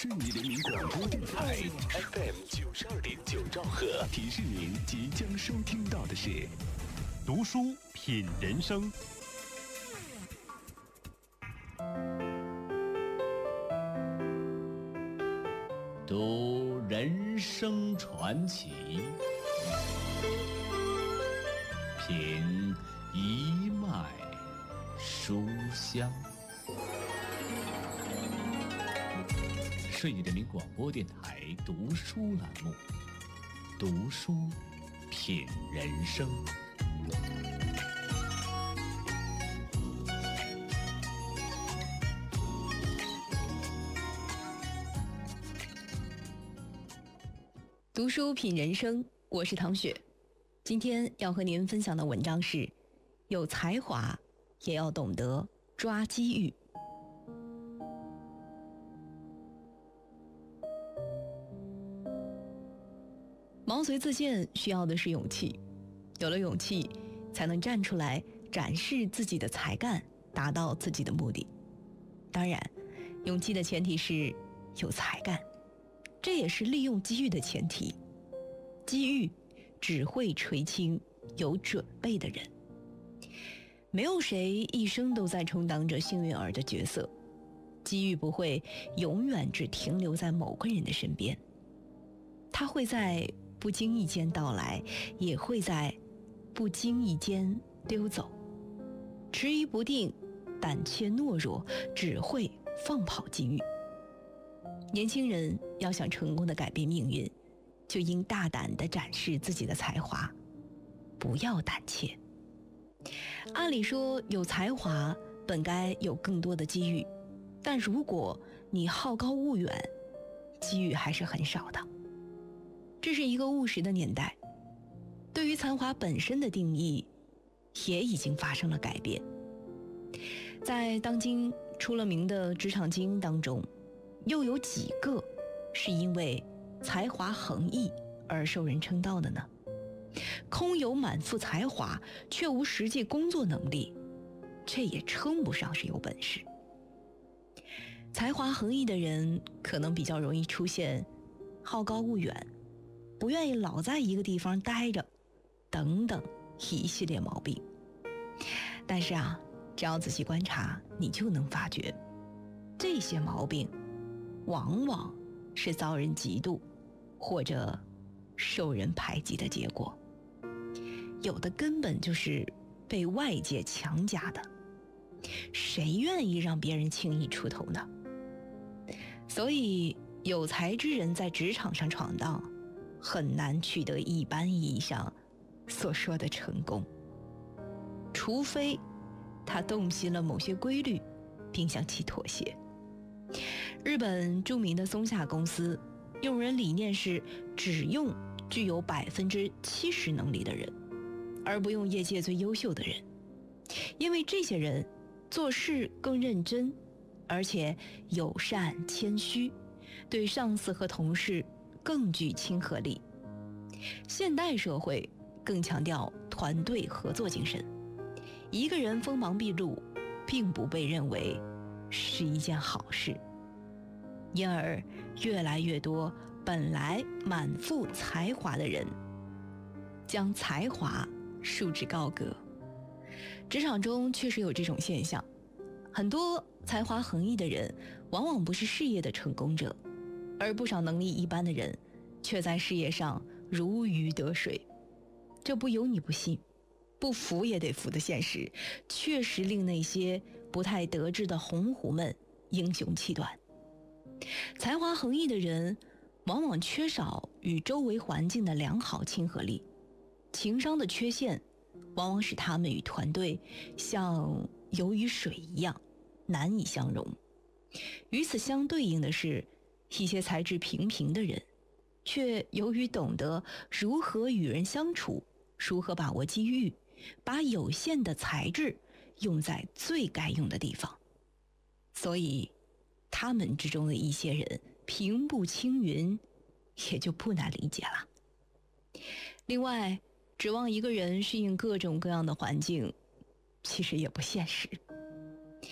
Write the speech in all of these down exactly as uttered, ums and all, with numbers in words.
顺义人民广播电台 F M 九十二点九兆赫，提示您即将收听到的是读书品人生。 读人生传奇，品一脉书香。顺义人民广播电台读书栏目，读书品人生。 读书品人生，我是唐雪。今天要和您分享的文章是：有才华也要懂得抓机遇。毛遂自荐需要的是勇气，有了勇气，才能站出来展示自己的才干，达到自己的目的。当然，勇气的前提是有才干，这也是利用机遇的前提。机遇只会垂青有准备的人。没有谁一生都在充当着幸运儿的角色，机遇不会永远只停留在某个人的身边，它会在不经意间到来，也会在不经意间溜走。迟疑不定、胆怯懦弱，只会放跑机遇。年轻人要想成功的改变命运，就应大胆地展示自己的才华，不要胆怯。按理说，有才华本该有更多的机遇，但如果你好高骛远，机遇还是很少的。这是一个务实的年代，对于才华本身的定义也已经发生了改变。在当今出了名的职场精英当中，又有几个是因为才华横溢而受人称道的呢？空有满腹才华，却无实际工作能力，这也称不上是有本事。才华横溢的人可能比较容易出现好高骛远，不愿意老在一个地方待着，等等一系列毛病。但是啊，只要仔细观察，你就能发觉，这些毛病往往是遭人嫉妒或者受人排挤的结果，有的根本就是被外界强加的。谁愿意让别人轻易出头呢？所以有才之人在职场上闯荡，很难取得一般意义上所说的成功，除非他洞悉了某些规律，并向其妥协。日本著名的松下公司用人理念是只用具有百分之七十能力的人，而不用业界最优秀的人，因为这些人做事更认真，而且友善谦虚，对上司和同事更具亲和力。现代社会更强调团队合作精神，一个人锋芒毕露并不被认为是一件好事，因而越来越多本来满腹才华的人将才华束之高阁。职场中确实有这种现象，很多才华横溢的人往往不是事业的成功者，而不少能力一般的人却在事业上如鱼得水。这不由你不信，不服也得服的现实，确实令那些不太得志的红狐们英雄气短。才华横溢的人往往缺少与周围环境的良好亲和力，情商的缺陷往往使他们与团队像油与水一样难以相融。与此相对应的是，一些才智平平的人却由于懂得如何与人相处，如何把握机遇，把有限的才智用在最该用的地方，所以他们之中的一些人平步青云，也就不难理解了。另外，指望一个人适应各种各样的环境，其实也不现实。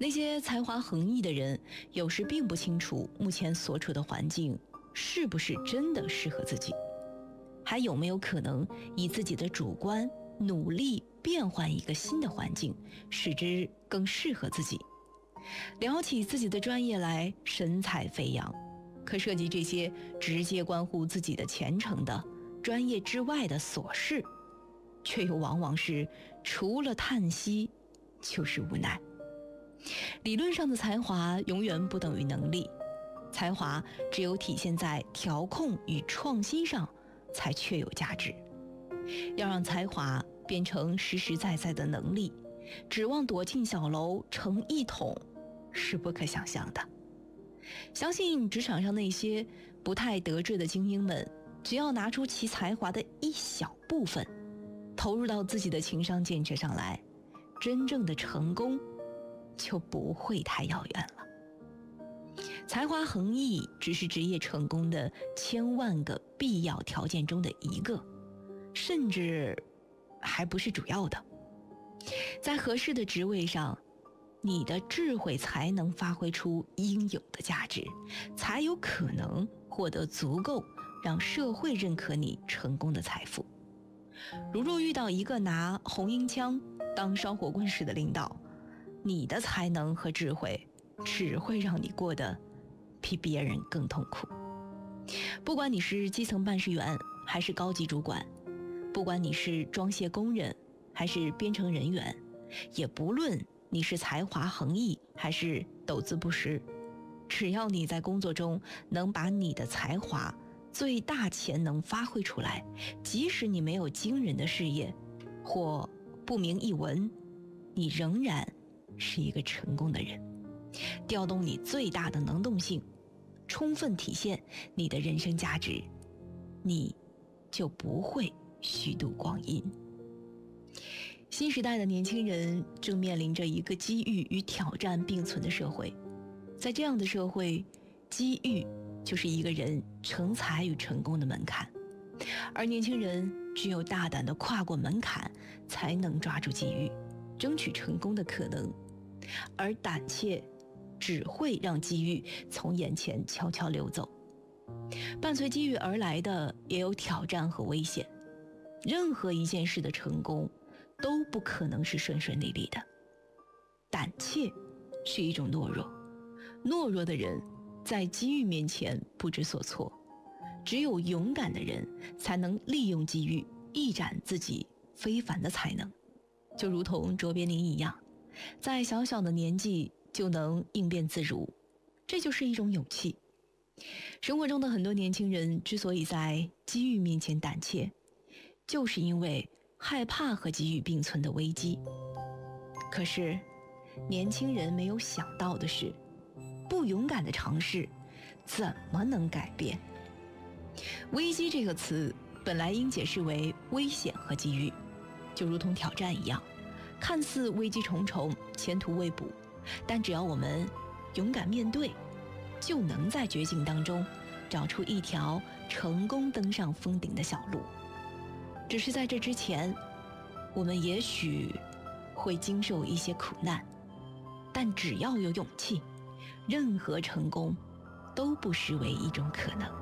那些才华横溢的人，有时并不清楚目前所处的环境是不是真的适合自己，还有没有可能以自己的主观努力变换一个新的环境，使之更适合自己。聊起自己的专业来神采飞扬，可涉及这些直接关乎自己的前程的专业之外的琐事，却又往往是除了叹息就是无奈。理论上的才华永远不等于能力，才华只有体现在调控与创新上才确有价值。要让才华变成实实在在的能力，指望躲进小楼成一统是不可想象的。相信职场上那些不太得志的精英们，只要拿出其才华的一小部分，投入到自己的情商建设上来，真正的成功就不会太遥远了。才华横溢只是职业成功的千万个必要条件中的一个，甚至还不是主要的。在合适的职位上，你的智慧才能发挥出应有的价值，才有可能获得足够让社会认可你成功的财富。如若遇到一个拿红缨枪当烧火棍式的领导，你的才能和智慧只会让你过得比别人更痛苦。不管你是基层办事员还是高级主管，不管你是装卸工人还是编程人员，也不论你是才华横溢还是斗姿不实，只要你在工作中能把你的才华最大潜能发挥出来，即使你没有惊人的事业或不明一文，你仍然是一个成功的人。调动你最大的能动性，充分体现你的人生价值，你就不会虚度光阴。新时代的年轻人正面临着一个机遇与挑战并存的社会，在这样的社会，机遇就是一个人成才与成功的门槛，而年轻人只有大胆地跨过门槛，才能抓住机遇，争取成功的可能。而胆怯只会让机遇从眼前悄悄溜走。伴随机遇而来的也有挑战和危险，任何一件事的成功都不可能是顺顺利利的。胆怯是一种懦弱，懦弱的人在机遇面前不知所措，只有勇敢的人才能利用机遇，一展自己非凡的才能。就如同卓别林一样，在小小的年纪就能应变自如，这就是一种勇气。生活中的很多年轻人之所以在机遇面前胆怯，就是因为害怕和机遇并存的危机。可是年轻人没有想到的是，不勇敢的尝试怎么能改变？危机这个词本来应解释为危险和机遇，就如同挑战一样，看似危机重重，前途未卜，但只要我们勇敢面对，就能在绝境当中找出一条成功登上峰顶的小路。只是在这之前，我们也许会经受一些苦难，但只要有勇气，任何成功都不失为一种可能。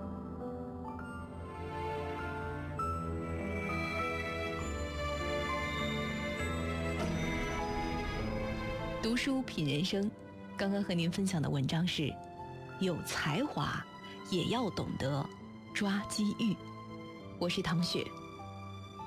读书品人生，刚刚和您分享的文章是有才华也要懂得抓机遇。我是唐雪。